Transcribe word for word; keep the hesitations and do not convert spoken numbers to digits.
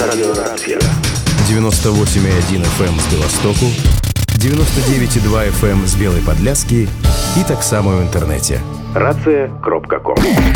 Радиорацыя. девяносто восемь и один эф эм з Беластоку, девяносто девять и два эф эм з Белой Подляски и так само в интернете. рация кропка ком.